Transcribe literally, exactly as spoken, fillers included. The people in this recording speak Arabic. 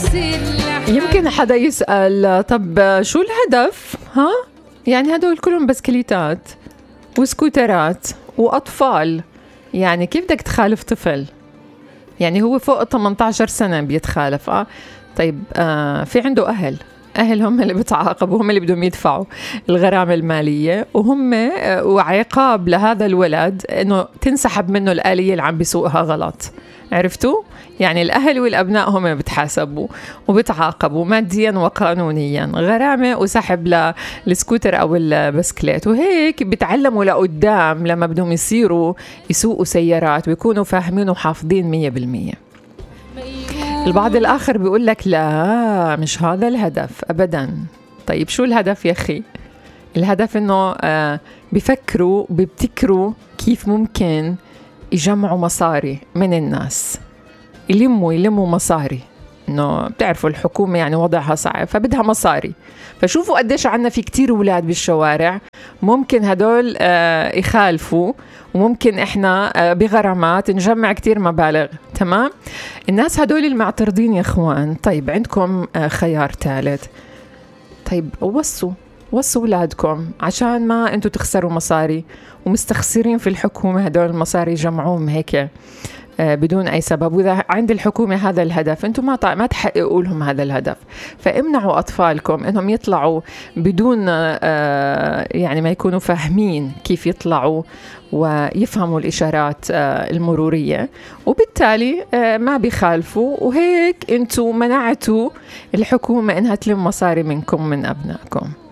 يمكن حدا يسأل طب شو الهدف؟ ها؟ يعني هدول كلهم بسكليتات وسكوترات وأطفال، يعني كيف بدك تخالف طفل؟ يعني هو فوق ثمانية عشر سنة بيتخالف. آه طيب آه في عنده أهل أهل هم اللي بتعاقبوا، هم اللي بدهم يدفعوا الغرامة المالية، وهم آه وعقاب لهذا الولد إنه تنسحب منه الآلية اللي عم بيسوقها غلط. عرفتوا؟ يعني الأهل والأبناء هم بتحاسبوا وبتعاقبوا ماديا وقانونيا، غرامة وسحب للسكوتر أو البسكليت، وهيك بتعلموا لقدام لما بدهم يصيروا يسوقوا سيارات ويكونوا فاهمين وحافظين مية بالمية. البعض الآخر بيقول لك لا مش هذا الهدف أبدا. طيب شو الهدف يا أخي؟ الهدف إنه آه بيفكروا بيبتكروا كيف ممكن يجمعوا مصاري من الناس، يلموا يلموا مصاري. إنه بتعرفوا الحكومة يعني وضعها صعب فبدها مصاري، فشوفوا قديش عنا في كتير أولاد بالشوارع ممكن هدول آه يخالفوا، وممكن إحنا آه بغرامات نجمع كتير مبالغ. تمام؟ الناس هدول المعترضين يا إخوان، طيب عندكم آه خيار ثالث. طيب وصوا وصوا أولادكم عشان ما أنتوا تخسروا مصاري ومستخسرين في الحكومة هدول المصاري جمعوهم هيك بدون أي سبب. وإذا عند الحكومة هذا الهدف أنتم ما ما تحققوا لهم هذا الهدف، فامنعوا أطفالكم أنهم يطلعوا بدون يعني ما يكونوا فاهمين كيف يطلعوا ويفهموا الإشارات المرورية، وبالتالي ما بيخالفوا، وهيك أنتم منعتوا الحكومة أنها تلم مصاري منكم من أبنائكم.